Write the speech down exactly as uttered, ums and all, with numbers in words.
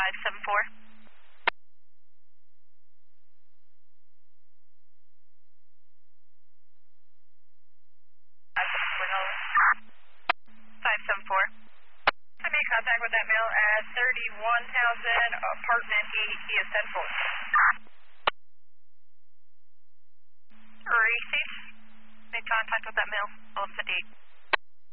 five seven four. five seven four. I made contact with that male at thirty-one thousand, apartment eight, he is ten four. Receive. Made contact with that male, Olsen eight.